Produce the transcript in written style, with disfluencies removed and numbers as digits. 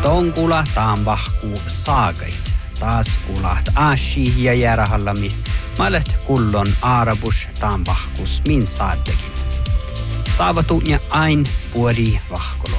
Tonkula taanvahku saagait. Taas kulat ashi ja järahallami. Malet kullon aarabus taanvahkus min saattekin. Saavatunya ain puori vahkolo.